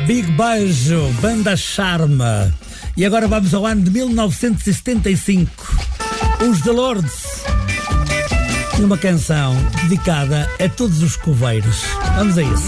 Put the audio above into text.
Big Beijo, Banda Charme. E agora vamos ao ano de 1975. Os The Lords. E uma canção dedicada a todos os coveiros. Vamos a isso.